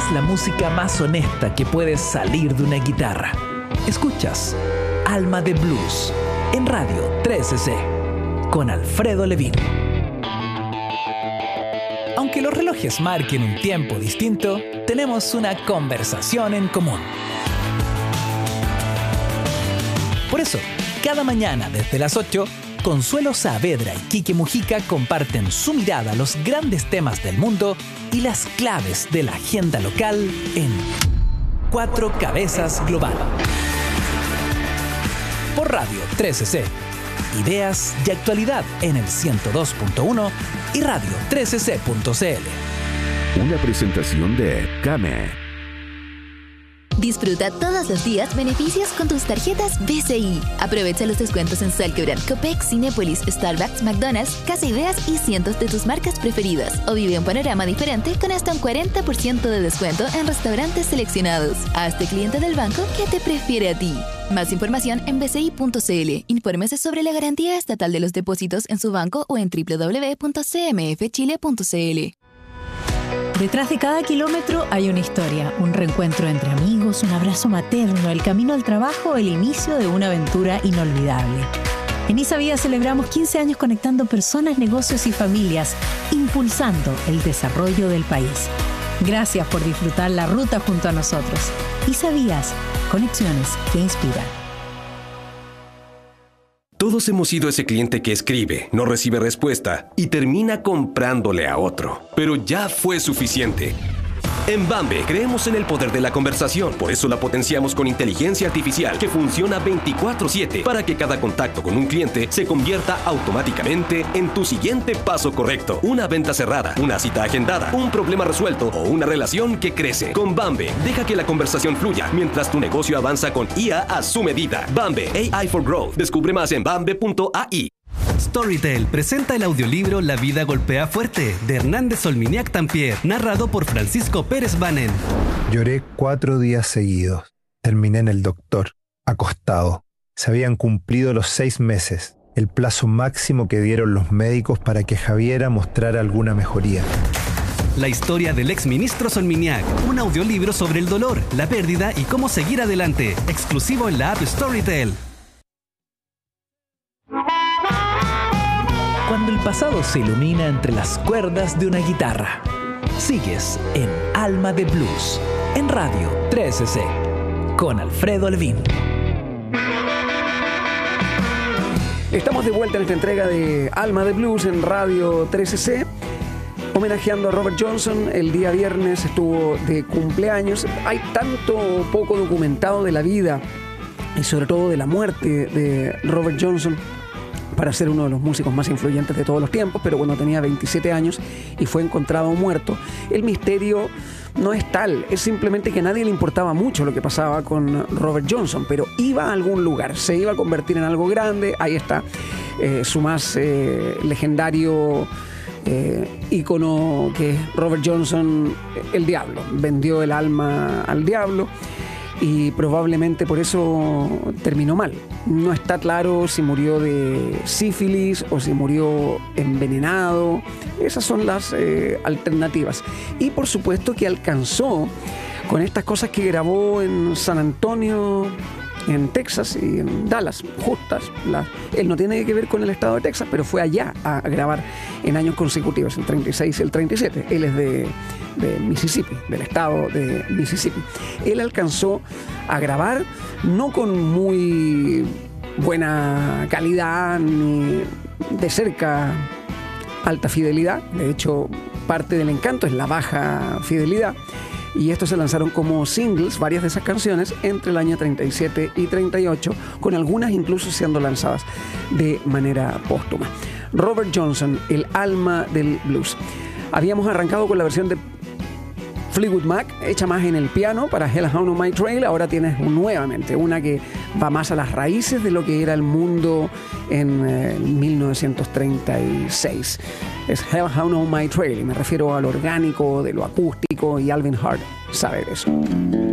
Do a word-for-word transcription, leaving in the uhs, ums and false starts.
es la música más honesta que puede salir de una guitarra. Escuchas Alma de Blues en Radio trece C con Alfredo Levin. Aunque los relojes marquen un tiempo distinto, tenemos una conversación en común. Por eso, cada mañana desde las ocho, Consuelo Saavedra y Quique Mujica comparten su mirada a los grandes temas del mundo y las claves de la agenda local en Cuatro Cabezas Global. Por Radio trece C. Ideas y actualidad en el ciento dos punto uno y radio trece c punto c l. Una presentación de Came. Disfruta todos los días beneficios con tus tarjetas B C I. Aprovecha los descuentos en Salkebrand, Copex, Cinépolis, Starbucks, McDonald's, Casa Ideas y cientos de tus marcas preferidas. O vive un panorama diferente con hasta un cuarenta por ciento de descuento en restaurantes seleccionados. Hazte cliente del banco que te prefiere a ti. Más información en b c i punto c l. Infórmese sobre la garantía estatal de los depósitos en su banco o en w w w punto c m f chile punto c l. Detrás de cada kilómetro hay una historia, un reencuentro entre amigos, un abrazo materno, el camino al trabajo, el inicio de una aventura inolvidable. En Isavía celebramos quince años conectando personas, negocios y familias, impulsando el desarrollo del país. Gracias por disfrutar la ruta junto a nosotros. Isavías, conexiones que inspiran. Todos hemos sido ese cliente que escribe, no recibe respuesta y termina comprándole a otro. Pero ya fue suficiente. En Bambe creemos en el poder de la conversación, por eso la potenciamos con inteligencia artificial que funciona veinticuatro siete para que cada contacto con un cliente se convierta automáticamente en tu siguiente paso correcto. Una venta cerrada, una cita agendada, un problema resuelto o una relación que crece. Con Bambe, deja que la conversación fluya mientras tu negocio avanza con I A a su medida. Bambe, A I for Growth. Descubre más en bambe punto a i. Storytel presenta el audiolibro La vida golpea fuerte, de Hernández Solminiac Tampier, narrado por Francisco Pérez Banen. Lloré cuatro días seguidos. Terminé en el doctor, acostado. Se habían cumplido los seis meses, el plazo máximo que dieron los médicos para que Javiera mostrara alguna mejoría. La historia del exministro Solminiac, un audiolibro sobre el dolor, la pérdida y cómo seguir adelante, exclusivo en la app Storytel. Cuando el pasado se ilumina entre las cuerdas de una guitarra. Sigues en Alma de Blues, en Radio trece C, con Alfredo Levin. Estamos de vuelta en esta entrega de Alma de Blues en Radio trece C, homenajeando a Robert Johnson. El día viernes estuvo de cumpleaños. Hay tanto poco documentado de la vida y sobre todo de la muerte de Robert Johnson para ser uno de los músicos más influyentes de todos los tiempos, pero cuando tenía veintisiete años y fue encontrado muerto, el misterio no es tal, es simplemente que a nadie le importaba mucho lo que pasaba con Robert Johnson, pero iba a algún lugar, se iba a convertir en algo grande. Ahí está eh, su más eh, legendario eh, ícono, que es Robert Johnson, el diablo, vendió el alma al diablo. Y probablemente por eso terminó mal. No está claro si murió de sífilis o si murió envenenado. Esas son las eh, alternativas. Y por supuesto que alcanzó con estas cosas que grabó en San Antonio, en Texas y en Dallas, justas. Las, él no tiene que ver con el estado de Texas, pero fue allá a grabar en años consecutivos, el treinta y seis y el treinta y siete. Él es de, de Mississippi, del estado de Mississippi. Él alcanzó a grabar, no con muy buena calidad ni de cerca alta fidelidad. De hecho, parte del encanto es la baja fidelidad. Y estos se lanzaron como singles, varias de esas canciones, entre el año treinta y siete y treinta y ocho, con algunas incluso siendo lanzadas de manera póstuma. Robert Johnson, el alma del blues. Habíamos arrancado con la versión de Fleetwood Mac, hecha más en el piano para Hellhound on My Trail. Ahora tienes nuevamente una que va más a las raíces de lo que era el mundo en eh, mil novecientos treinta y seis. Es Hellhound on My Trail, y me refiero a lo orgánico, de lo acústico, y Alvin Hart sabe de eso.